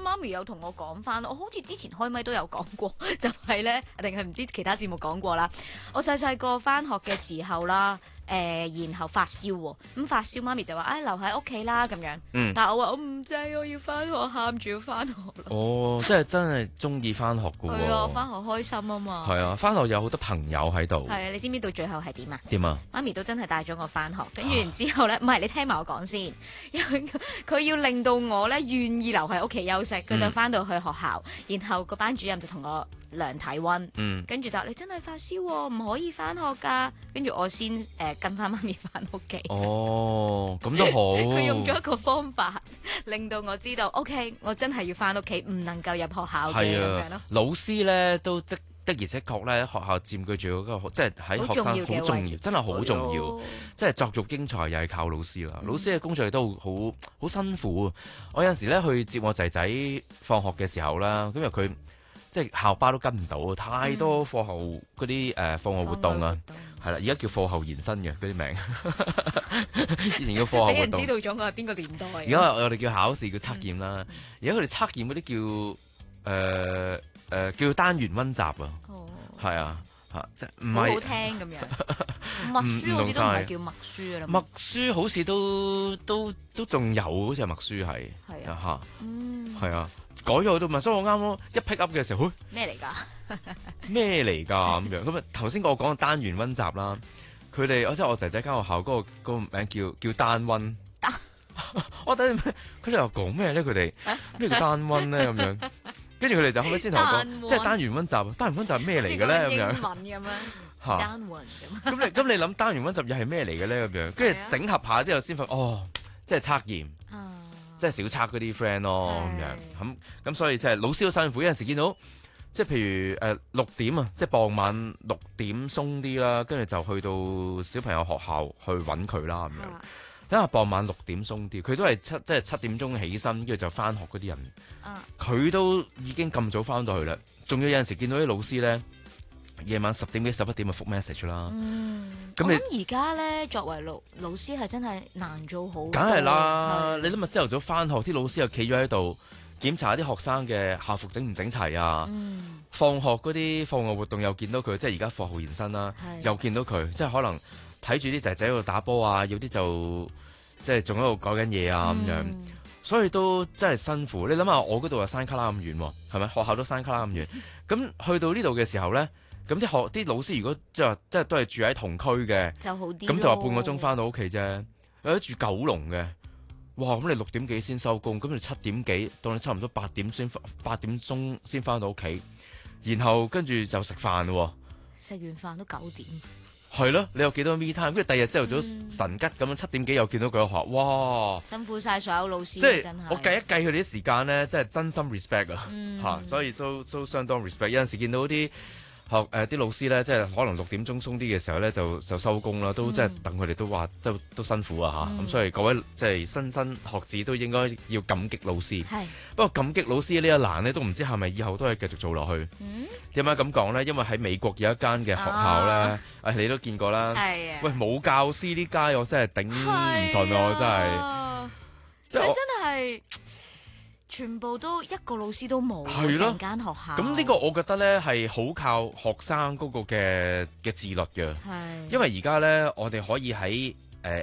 媽咪有同我講翻，我好似之前開咪都有講過，就係咧，定係唔知其他節目講過啦。我細細個翻學嘅時候啦。然後發燒喎，咁發燒媽咪就話：留喺屋企啦咁樣。但係我話我唔制，我要翻學，喊住要翻學啦。 哦，即係真係中意翻學㗎喎。 係啊，翻學開心啊嘛。 係啊，翻學有好多朋友喺度。 係啊，你知唔知到最後係點啊？ 點啊？ 媽咪都真係帶咗我翻學，跟住然之後咧，唔係你聽埋我講先，因為佢要令到我咧願意留喺屋企休息，佢就翻到去學校，然後個班主任就同我量體温，跟住就你真係發燒喎，唔可以翻學㗎，跟住我先跟翻媽咪翻屋企。 哦，咁都好。 佢用咗一個方法，令到我知道，OK，我真係要翻屋企，唔能夠入學校嘅咁樣咯。 老師咧都的而且確咧，學校佔據住嗰個即係喺學生好重要，真係好重要。即係作育英才又係靠老師啦。老師嘅工作亦都好辛苦。我有陣時咧去接我仔仔放學嘅時候啦，因為佢即係校巴都跟唔到，太多課後嗰啲課外活動啊。係啦，而家叫課後延伸嘅嗰啲名，以前叫課後活動。俾人知道咗我係邊個年代。 而家我哋叫考試，叫測驗啦。而家佢哋測驗嗰啲叫單元溫習啊。哦。係啊，即係唔係好好聽咁樣。默書好似都唔係叫默書啦。 默書好似都仲有，好似係默書係。 係啊。 係啊。改咗都唔係，所以我啱咯，一 pick up 嘅時候， 咩嚟㗎？ 咩嚟㗎咁樣？咁啊頭先我講嘅單元溫習啦，佢哋即係我仔仔間學校嗰個名叫單溫。我等佢哋又講咩咧？佢哋咩叫單溫咧？咁樣，跟住佢哋就後尾先同我講，即係單元溫習。單元溫習係咩嚟嘅咧？咁樣英文咁樣。單溫咁。 咁你諗單元溫習又係咩嚟嘅咧？咁樣，跟住整合下之後先發覺，即係測驗。即係小測嗰啲 friend 咯，咁樣咁所以即係老師都辛苦。有陣時見到即係譬如6點啊，即係傍晚6點鬆啲啦，跟住就去到小朋友學校去揾佢啦，咁樣。睇下傍晚6點鬆啲，佢都係即係7點鐘起身，跟住就翻學嗰啲人，佢都已經咁早翻到去啦。仲要有陣時見到啲老師咧，夜晚10點幾11點就覆 message 啦。 咁而家咧，作為老師係真係難做好多。 梗係啦，你諗下朝頭早翻學，啲老師又企咗喺度檢查啲學生嘅校服整唔整齊啊。放學嗰啲課外活動又見到佢，即係而家課後延伸啦，又見到佢，即係可能睇住啲仔仔喺度打波啊，有啲就即係仲喺度改緊嘢啊咁樣，所以都真係辛苦。你諗下，我嗰度又山卡拉咁遠喎，係咪？學校都山卡拉咁遠，咁去到呢度嘅時候咧。咁啲老師如果即係都係住喺同區嘅，就好啲。咁就話半個鐘翻到屋企啫。有啲住九龍嘅，哇！咁你6點幾先收工，咁你7點幾，當你差唔多8點鐘先翻到屋企，然後跟住就食飯咯。 食完飯都9點。 係咯，你有幾多 me time？跟住第二日朝頭早神吉咁樣7點幾又見到佢學校，哇！ 辛苦晒所有老師， 即係真係。我計一計佢哋啲時間咧，真係真心 respect 啊！所以都相當 respect。有陣時見到啲啲老師咧，即係可能6點鐘鬆啲嘅時候咧，就收工啦，都即係等佢哋都話都辛苦啊嚇。咁所以各位即係新學子都應該要感激老師。不過感激老師呢一欄咧，都唔知係咪以後都係繼續做落去。點解咁講咧？因為喺美國有一間嘅學校咧，你都見過啦。喂，冇教師呢街我真係頂唔順啊！我真係。 佢真係。全部都一個老師都冇，成間學校。 咁呢個我覺得咧係好靠學生嗰個嘅自律嘅。因為而家咧我哋可以喺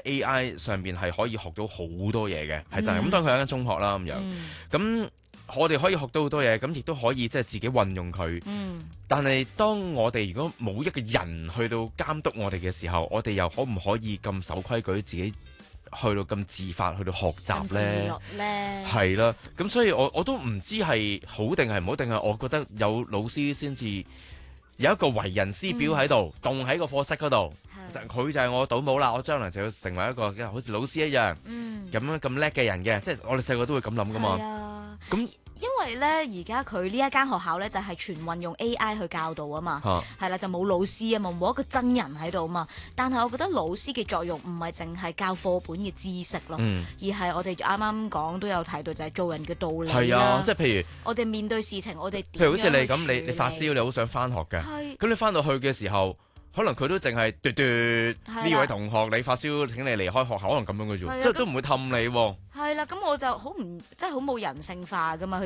AI 上邊係可以學到好多嘢嘅，係真係。咁當佢係一間中學啦咁樣。咁我哋可以學到好多嘢，咁亦都可以即係自己運用佢。但係當我哋如果冇一個人去到監督我哋嘅時候，我哋又可唔可以咁守規矩自己？去到咁自發去到學習咧，係啦，咁所以我都唔知係好定係唔好，定係我覺得有老師先至有一個為人師表喺度，棟喺個課室嗰度，佢就係我倒模啦，我將來就要成為一個好似老師一樣，咁叻嘅人嘅，即係我哋細個都會咁諗噶嘛，咁。 因為咧，而家佢呢一間學校咧就係全運用 AI 去教導啊嘛，係啦，就冇老師啊嘛，冇一個真人喺度啊嘛。但係我覺得老師嘅作用唔係淨係教課本嘅知識咯，而係我哋啱啱講都有提到就係做人嘅道理啦。係啊， 即係譬如我哋面對事情，我哋譬如好似你咁，你發燒，你好想翻學嘅，咁你翻到去嘅時候。可能佢都淨係嘟呢位同學，你發燒請你離開學校，可能咁樣嘅啫，即係都唔會氹你喎。 係啦，咁我就好唔即係好冇人性化噶嘛，佢